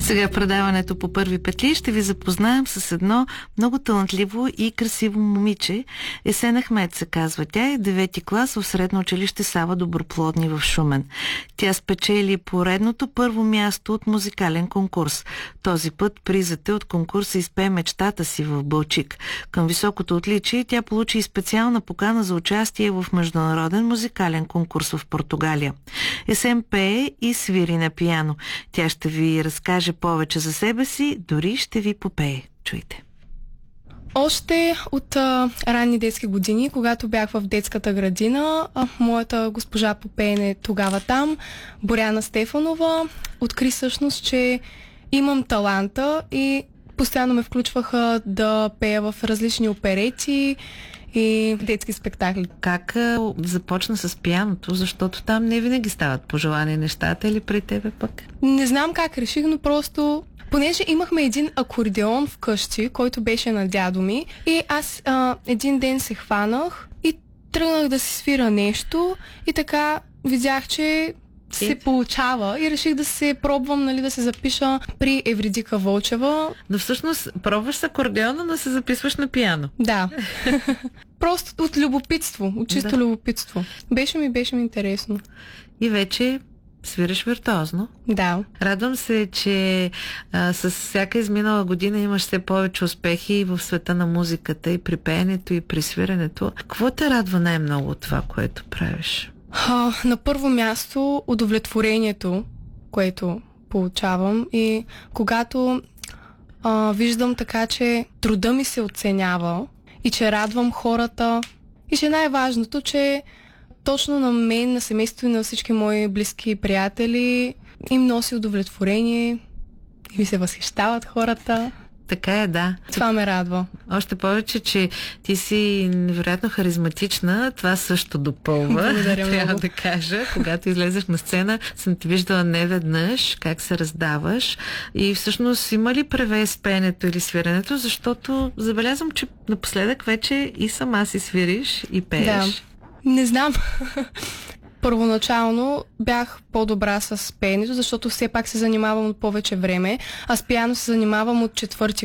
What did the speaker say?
Сега в предаването по първи петли ще ви запознаем с едно много талантливо и красиво момиче. Есен Ахмед се казва. Тя е 9-ти клас в средно училище Сава Доброплодни в Шумен. Тя спечели поредното първо място от музикален конкурс. Този път призът е от конкурса "Изпей мечтата си" в Балчик. Към високото отличие тя получи и специална покана за участие в международен музикален конкурс в Португалия. Есен пее и свири на пиано. Тя ще ви разкаже повече за себе си, дори ще ви попее. Чуйте. Още от ранни детски години, когато бях в детската градина, моята госпожа по пеене тогава там, Боряна Стефанова, откри всъщност, че имам таланта и постоянно ме включваха да пея в различни оперети и детски спектакли. Как започна с пианото? Защото там не винаги стават по желание нещата, или при тебе пък? Не знам как реших, но просто понеже имахме един акордеон вкъщи, който беше на дядо ми, и аз един ден се хванах и тръгнах да си свира нещо и така видях, че се получава и реших да се пробвам, да се запиша при Евридика Вълчева. Но всъщност пробваш с акордеона, но се записваш на пиано. Да. Просто от любопитство, от чисто любопитство. Беше ми интересно. И вече свириш виртуозно. Да. Радвам се, че с всяка изминала година имаш все повече успехи в света на музиката, и при пеенето, и при свиренето. Какво те радва най-много от това, което правиш? На първо място удовлетворението, което получавам, и когато виждам така, че труда ми се оценява и че радвам хората, и че най-важното, че точно на мен, на семейството и на всички мои близки приятели им носи удовлетворение и ми се възхищават хората. Така е, да. Това ме радва. Още повече, че ти си невероятно харизматична. Това също допълва. Благодаря трябва много да кажа. Когато излезеш на сцена, съм те виждала неведнъж как се раздаваш. И всъщност има ли превес пеенето или свиренето? Защото забелязвам, че напоследък вече и сама си свириш и пееш. Да. Не знам. Първоначално бях по-добра с пеенето, защото все пак се занимавам от повече време. Аз пиано се занимавам от 4-ти